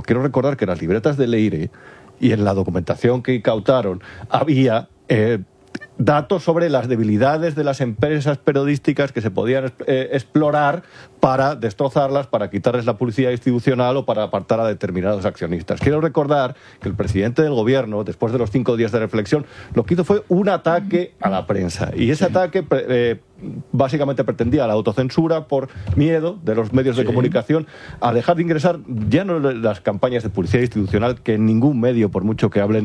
pero quiero recordar que en las libretas de Leire y en la documentación que incautaron había datos sobre las debilidades de las empresas periodísticas que se podían explorar para destrozarlas, para quitarles la publicidad institucional o para apartar a determinados accionistas. Quiero recordar que el presidente del gobierno, después de los 5 días de reflexión, lo que hizo fue un ataque a la prensa. Y ese ataque básicamente pretendía la autocensura por miedo de los medios de comunicación a dejar de ingresar ya no las campañas de publicidad institucional, que en ningún medio, por mucho que hablen,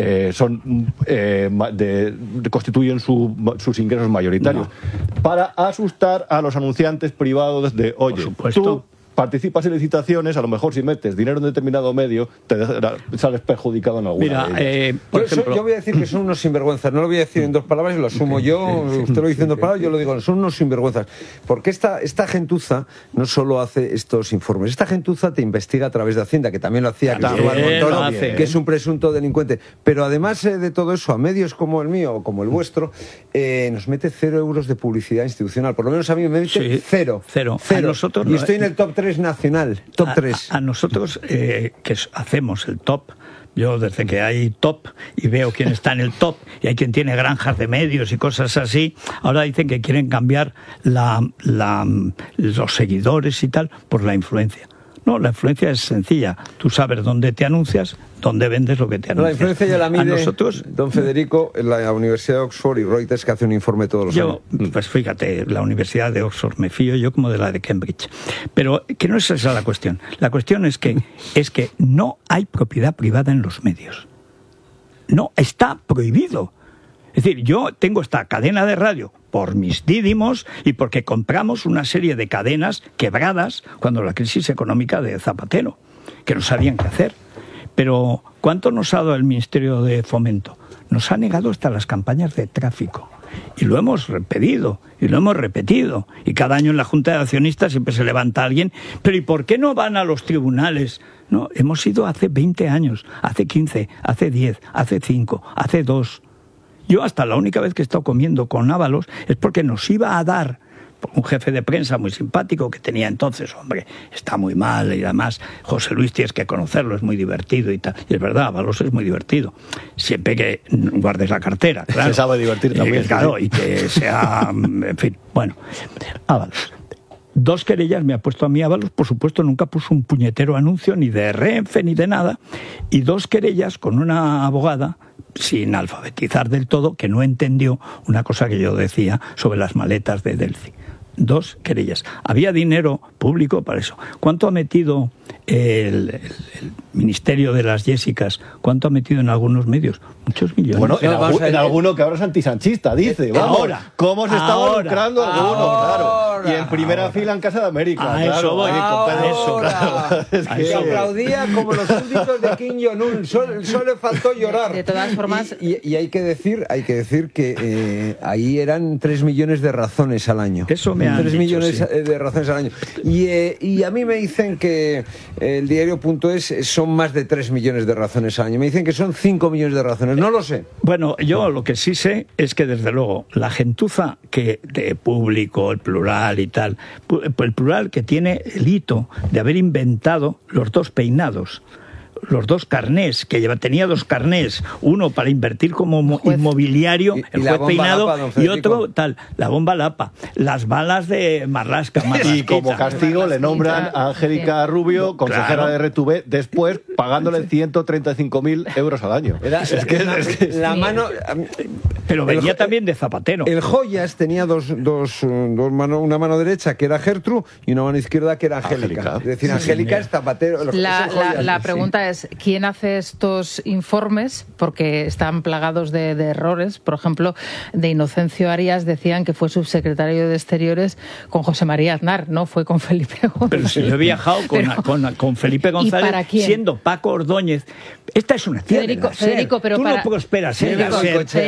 constituyen sus ingresos mayoritarios, para asustar a los anunciantes privados de, oye, tú participas en licitaciones, a lo mejor si metes dinero en determinado medio, te sales perjudicado en alguna de ellas. Por ejemplo, yo voy a decir que son unos sinvergüenzas. No lo voy a decir en 2 palabras, lo asumo yo. Usted lo dice en 2 palabras, yo lo digo. Son unos sinvergüenzas. Porque esta gentuza no solo hace estos informes. Esta gentuza te investiga a través de Hacienda, que también lo hacía Cristóbal Montoro, que es un presunto delincuente. Pero además de todo eso, a medios como el mío o como el vuestro, nos mete 0 euros de publicidad institucional. Por lo menos a mí me mete 0. A nosotros, y estoy en el top 3 nacional, top 3. A nosotros, que hacemos el top, yo desde que hay top y veo quién está en el top, y hay quien tiene granjas de medios y cosas así, ahora dicen que quieren cambiar los seguidores y tal por la influencia. No, la influencia es sencilla. Tú sabes dónde te anuncias, dónde vendes lo que te anuncias. La influencia ya la mide, a nosotros, don Federico, en la Universidad de Oxford y Reuters, que hace un informe todos los años. Pues fíjate, la Universidad de Oxford me fío yo como de la de Cambridge. Pero que no es esa la cuestión. La cuestión es que no hay propiedad privada en los medios. No, está prohibido. Es decir, yo tengo esta cadena de radio por mis dídimos y porque compramos una serie de cadenas quebradas cuando la crisis económica de Zapatero, que no sabían qué hacer. Pero ¿cuánto nos ha dado el Ministerio de Fomento? Nos ha negado hasta las campañas de tráfico. Y lo hemos pedido, y lo hemos repetido. Y cada año en la Junta de Accionistas siempre se levanta alguien. Pero ¿y por qué no van a los tribunales? No, hemos ido hace 20 años, hace 15, hace 10, hace 5, hace 2... Yo hasta la única vez que he estado comiendo con Ábalos es porque nos iba a dar un jefe de prensa muy simpático que tenía entonces, hombre, está muy mal, y además José Luis tienes que conocerlo, es muy divertido y tal. Y es verdad, Ábalos es muy divertido, siempre que guardes la cartera, claro. Se sabe divertir también. Claro, sí. Y que sea, en fin, bueno, Ábalos. 2 querellas me ha puesto a mí Ábalos, por supuesto nunca puso un puñetero anuncio ni de Renfe ni de nada, y 2 querellas con una abogada sin alfabetizar del todo, que no entendió una cosa que yo decía sobre las maletas de Delphi. 2 querellas. Había dinero público para eso. ¿Cuánto ha metido el Ministerio de las Jessicas? ¿Cuánto ha metido en algunos medios? Muchos millones. Bueno, en alguno que ahora es antisanchista, dice. Vamos, ahora. ¿Cómo se estaba lucrando alguno? Claro. Y en primera fila en Casa de América. Claro. Eso voy. Claro. Se aplaudía como los súbditos de Kim Jong-un. Solo le faltó llorar. De todas formas... Y hay que decir que ahí eran 3 millones de razones al año. Eso me han 3 dicho, millones sí. de razones al año. Y a mí me dicen que el diario.es son más de 3 millones de razones al año. Me dicen que son 5 millones de razones. No lo sé. Bueno, yo lo que sí sé es que, desde luego, la gentuza que de Público, el Plural y tal, el Plural que tiene el hito de haber inventado los 2 peinados, los 2 carnés, que tenía 2 carnés, uno para invertir como inmobiliario, el juez Peinado, Lapa, y otro tal, la bomba Lapa, las balas de Marlaska. Y como castigo le nombran a Angélica Rubio, consejera de RTV, después pagándole 135.000 euros al año. La mano... Pero venía también de Zapatero. El Joyas tenía dos manos, una mano derecha que era Gertrude y una mano izquierda que era Angélica. Es decir, Angélica es Zapatero. La pregunta es, ¿quién hace estos informes? Porque están plagados de errores. Por ejemplo, de Inocencio Arias decían que fue subsecretario de Exteriores con José María Aznar, no fue con Felipe González. Pero si yo he viajado con Felipe González, siendo Paco Ordóñez. Esta es una tierra. Federico, pero tú no prosperas. Federico, pero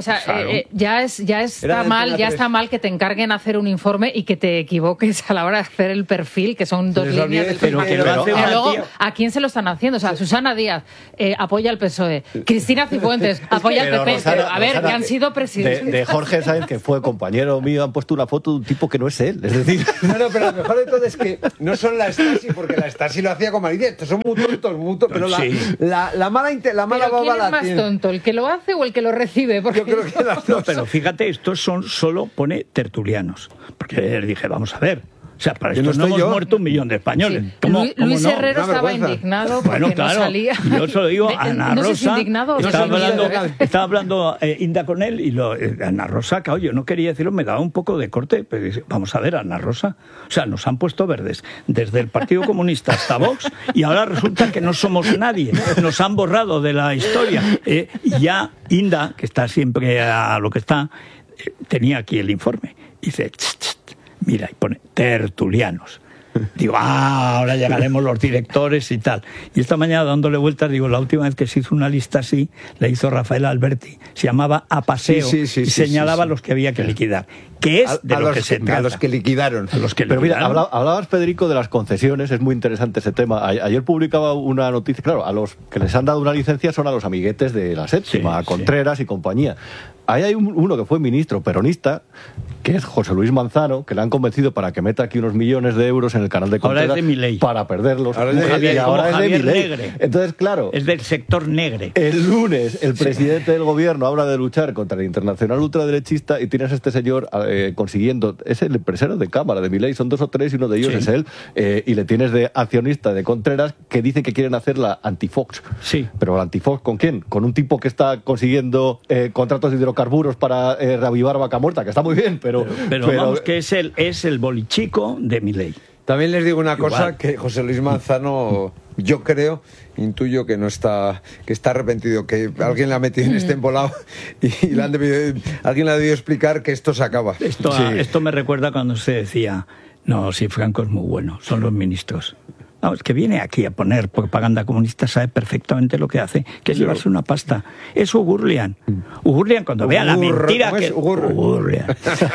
sea, Claro. ya Era está de mal, Antena ya 3. está mal que te encarguen hacer un informe y que te equivoques a la hora de hacer el perfil, que son 2 les líneas olvide del decir perfil. que lo hace una luego, tía- ¿a quién se lo están haciendo? O sea, Susana Díaz apoya al PSOE, Cristina Cifuentes apoya al Pero PP, Rosana- pero a ver, Rosana, que han sido presidentes. de Jorge Sáenz, que fue compañero mío, han puesto una foto de un tipo que no es él. Es decir, No, pero lo mejor de todo es que no son la Stasi, porque la Stasi lo hacía con Maridia. Estos son muy tontos, pero Sí. la mala Pero baba ¿quién es la más tiene. tonto, el que lo hace o el que lo recibe? Porque Yo creo que las No, dos. pero fíjate, estos son solo pone tertulianos. Porque dije, vamos a ver. O sea, para Que esto no no estoy hemos yo. muerto 1 millón de españoles. Sí. ¿Cómo Luis no? Herrero Una estaba vergüenza. indignado porque Bueno, claro, no salía. yo se lo digo a Ana no sé si Rosa. indignado o estaba, no sé hablando, indignado. estaba hablando Inda con él y Ana Rosa, claro, yo no quería decirlo, me daba un poco de corte. Pero dice, vamos a ver, Ana Rosa. O sea, nos han puesto verdes desde el Partido Comunista hasta Vox y ahora resulta que no somos nadie. Nos han borrado de la historia. Y ya Inda, que está siempre a lo que está, tenía aquí el informe. Y dice, "Ch, ch, mira, y pone tertulianos". Digo, ahora llegaremos los directores y tal. Y esta mañana dándole vueltas, digo, la última vez que se hizo una lista así, la hizo Rafael Alberti. Se llamaba A Paseo Sí, y sí, señalaba sí. los que había que liquidar. Que es de lo que se trata. a los que liquidaron. A los que pero mira, liquidaron. hablabas, Federico, de las concesiones, es muy interesante ese tema. Ayer publicaba una noticia, claro, a los que les han dado una licencia son a los amiguetes de la Séptima, Sí, Contreras y compañía. Ahí hay uno que fue ministro peronista, que es José Luis Manzano, que le han convencido para que meta aquí unos millones de euros en el canal de Ahora es Contreras de Milei. para perderlos. Ahora es de Y Javier- ahora como es de Javier Milei. Negre. Entonces, claro, Es del sector negre. el lunes el presidente del gobierno habla de luchar contra el internacional ultraderechista y tienes a este señor consiguiendo, es el empresario de cámara de Milei, son 2 o 3 y uno de ellos Sí. es él, y le tienes de accionista de Contreras que dicen que quieren hacer la anti-Fox. Sí. Pero la anti-Fox, ¿con quién? Con un tipo que está consiguiendo contratos de hidrocarburos para reavivar Vaca Muerta, que está muy bien, pero Vamos, que es el bolichico de Milei. También les digo una cosa, Igual. que José Luis Manzano, yo creo, intuyo que no está, que está arrepentido, que alguien le ha metido en este embolado y alguien le ha debido explicar que esto se acaba. Esto me recuerda cuando se decía, no, si Franco es muy bueno, son los ministros. No, es que viene aquí a poner propaganda comunista, sabe perfectamente lo que hace, que es llevarse una pasta. Es Ugurlian. Ugurlian, cuando vea la mentira ¿cómo es? que... Ugurlian.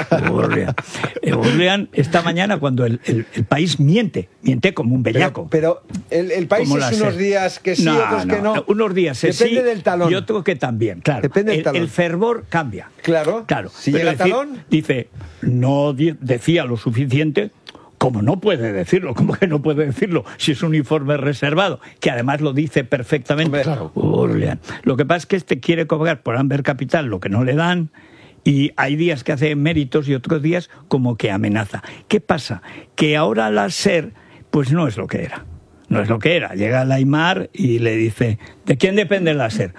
Ugurlian, esta mañana, cuando el país miente como un bellaco. Pero el país Como es la unos SER. días que sí, otros que no. Unos días es Depende sí del talón. y otro que también. Claro, Depende del talón. el fervor cambia. Claro. Si Pero llega talón. dice, no decía lo suficiente. Como no puede decirlo, como que no puede decirlo si es un informe reservado, que además lo dice perfectamente. Hombre, claro. Urlian. Lo que pasa es que este quiere cobrar por Amber Capital lo que no le dan, y hay días que hace méritos y otros días como que amenaza. ¿Qué pasa? Que ahora la SER pues no es lo que era. No es lo que era. Llega el Aymar y le dice, ¿de quién depende la SER?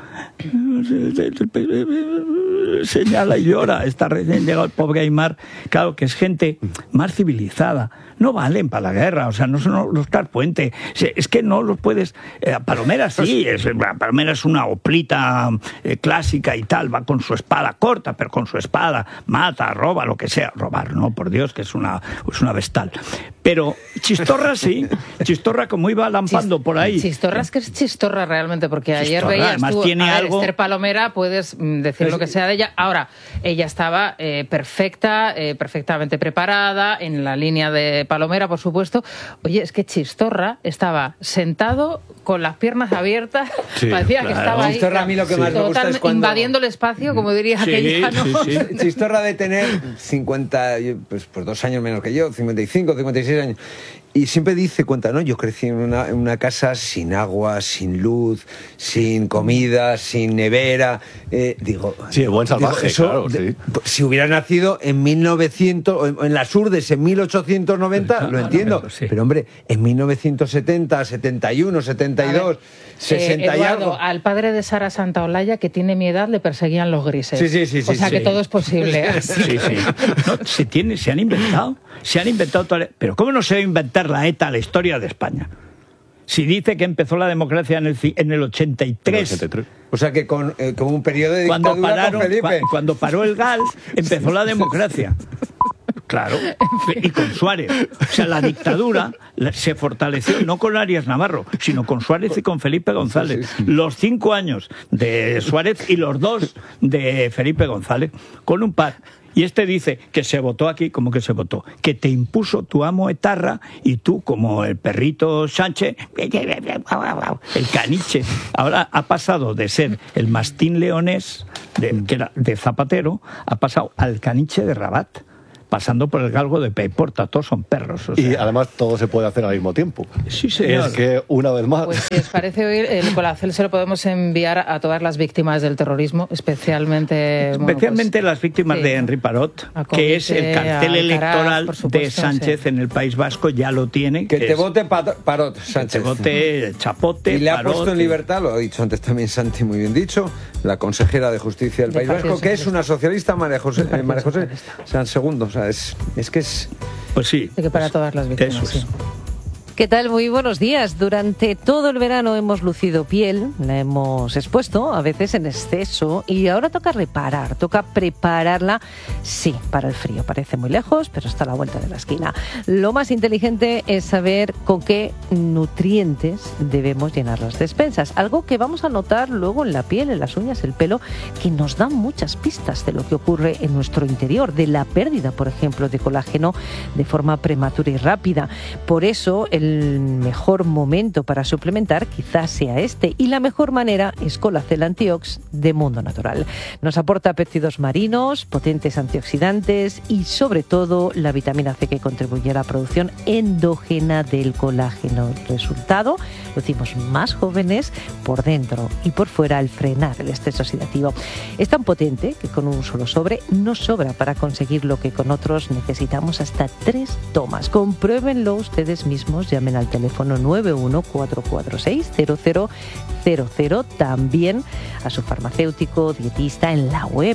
Señala y llora. Está recién llegado el pobre Aymar. Claro, que es gente más civilizada. No valen para la guerra, o sea, no son los Carpuente. Es que no los puedes... Palomera sí, Palomera es una oplita clásica y tal, va con su espada corta, pero con su espada mata, roba, lo que sea. Robar, no, por Dios, que es una vestal. Pero Chistorra sí, Chistorra como iba lampando por ahí. Chistorra es que es Chistorra realmente, porque ayer Chistorra, veías además tú, tiene a ver, algo... Esther Palomera, puedes decir lo que sea de ella. Ahora, ella estaba perfectamente preparada, en la línea de Palomera, por supuesto. Oye, es que Chistorra estaba sentado con las piernas abiertas, Sí, parecía claro. que estaba ahí Chistorra, a mí lo que más me gusta es cuando... invadiendo el espacio, como diría Sí, aquella, ¿no? sí. Chistorra de tener 50, pues 2 años menos que yo, 55, 56 años. Y siempre cuenta, ¿no? Yo crecí en una casa sin agua, sin luz, sin comida, sin nevera. Digo... Sí, buen salvaje, eso, claro, sí. Si hubiera nacido en 1900, o en las Urdes en 1890, lo entiendo. Sí. Pero, hombre, en 1970, 71, 72, 60 y Eduardo, algo... al padre de Sara Santaolalla, que tiene mi edad, le perseguían los grises. Sí, o sea que sí. todo es posible. Sí. No, se han inventado pero ¿cómo no se va a inventar la ETA la historia de España? Si dice que empezó la democracia en el 83. 83. O sea que con un periodo de dictadura con Felipe. Cuando paró el GAL, empezó la democracia. Claro, y con Suárez. O sea, la dictadura se fortaleció no con Arias Navarro, sino con Suárez y con Felipe González. Sí. Los 5 años de Suárez y los 2 de Felipe González, con un par. Y este dice que se votó aquí, ¿cómo que se votó? Que te impuso tu amo etarra y tú, como el perrito Sánchez, el caniche. Ahora ha pasado de ser el mastín leonés, que era de Zapatero, ha pasado al caniche de Rabat, pasando por el galgo de Peiporta. Todos son perros. O sea. Y además todo se puede hacer al mismo tiempo. Sí, señor. Es que, una vez más... Pues si os parece oír, el colacel se lo podemos enviar a todas las víctimas del terrorismo, especialmente... Las víctimas de Henry Parot, que es el cartel electoral de Sánchez en el País Vasco, ya lo tiene. Que te vote Parot, Sánchez. Que te vote Chapote, y le Parot, ha puesto en libertad, lo ha dicho antes también Santi, muy bien dicho, la consejera de Justicia del País Vasco, que es una socialista, María José San Segundo. O sea, es que es... Pues sí. Que para todas las víctimas. Eso es. Sí. ¿Qué tal? Muy buenos días. Durante todo el verano hemos lucido piel, la hemos expuesto, a veces en exceso, y ahora toca reparar, toca prepararla, sí, para el frío. Parece muy lejos, pero está a la vuelta de la esquina. Lo más inteligente es saber con qué nutrientes debemos llenar las despensas, algo que vamos a notar luego en la piel, en las uñas, el pelo, que nos dan muchas pistas de lo que ocurre en nuestro interior, de la pérdida, por ejemplo, de colágeno de forma prematura y rápida. Por eso, el mejor momento para suplementar quizás sea este, y la mejor manera es Colacel Antiox de Mundo Natural. Nos aporta péptidos marinos, potentes antioxidantes y sobre todo la vitamina C, que contribuye a la producción endógena del colágeno. Resultado, lucimos más jóvenes por dentro y por fuera al frenar el estrés oxidativo. Es tan potente que con un solo sobre nos sobra para conseguir lo que con otros necesitamos hasta 3 tomas. Compruébenlo ustedes mismos. Llamen al teléfono 914460000, también a su farmacéutico dietista en la web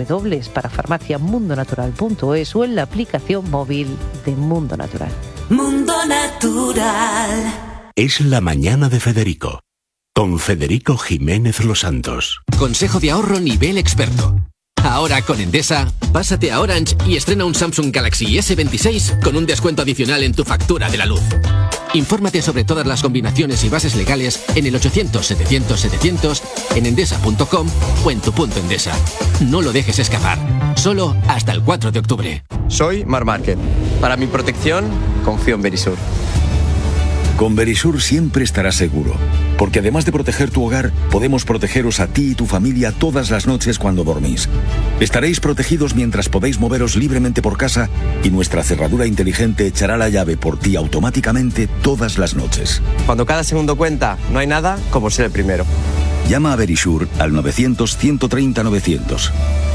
www.parafarmaciamundonatural.es o en la aplicación móvil de Mundo Natural. Mundo Natural. Es la mañana de Federico, con Federico Jiménez Los Santos. Consejo de ahorro nivel experto. Ahora con Endesa, pásate a Orange y estrena un Samsung Galaxy S26 con un descuento adicional en tu factura de la luz. Infórmate sobre todas las combinaciones y bases legales en el 800-700-700, en endesa.com o en tu punto Endesa. No lo dejes escapar. Solo hasta el 4 de octubre. Soy Mar Márquez. Para mi protección, confío en Verisur. Con Verisur siempre estarás seguro, porque además de proteger tu hogar, podemos protegeros a ti y tu familia todas las noches cuando dormís. Estaréis protegidos mientras podéis moveros libremente por casa y nuestra cerradura inteligente echará la llave por ti automáticamente todas las noches. Cuando cada segundo cuenta, no hay nada como ser el primero. Llama a Verisur al 900-130-900.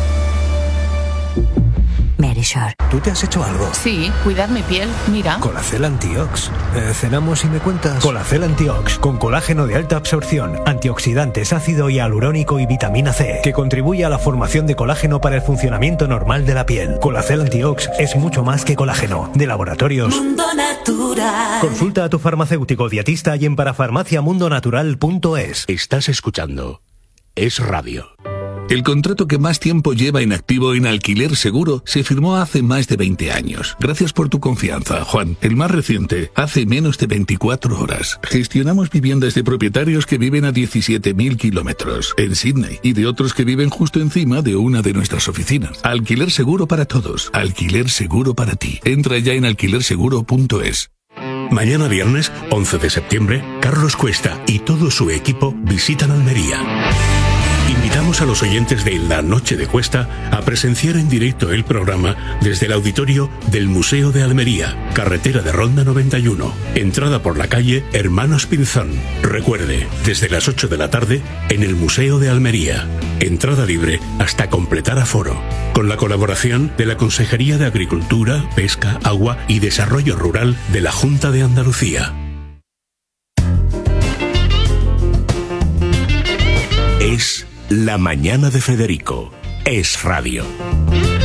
Verisur. ¿Tú te has hecho algo? Sí, cuidar mi piel, mira. Colacel Antiox. Cenamos y me cuentas. Colacel Antiox, con colágeno de alta absorción, antioxidantes, ácido hialurónico y vitamina C, que contribuye a la formación de colágeno para el funcionamiento normal de la piel. Colacel Antiox es mucho más que colágeno. De Laboratorios Mundo Natural. Consulta a tu farmacéutico dietista y en parafarmaciamundonatural.es. Estás escuchando Es Radio. El contrato que más tiempo lleva en activo en Alquiler Seguro se firmó hace más de 20 años. Gracias por tu confianza, Juan. El más reciente, hace menos de 24 horas. Gestionamos viviendas de propietarios que viven a 17.000 kilómetros en Sydney y de otros que viven justo encima de una de nuestras oficinas. Alquiler Seguro para todos. Alquiler Seguro para ti. Entra ya en alquilerseguro.es. Mañana viernes, 11 de septiembre, Carlos Cuesta y todo su equipo visitan Almería. Invitamos a los oyentes de La Noche de Cuesta a presenciar en directo el programa desde el auditorio del Museo de Almería, carretera de Ronda 91, entrada por la calle Hermanos Pinzón. Recuerde, desde las 8 de la tarde en el Museo de Almería. Entrada libre hasta completar aforo. Con la colaboración de la Consejería de Agricultura, Pesca, Agua y Desarrollo Rural de la Junta de Andalucía. Es la mañana de Federico. Es Radio.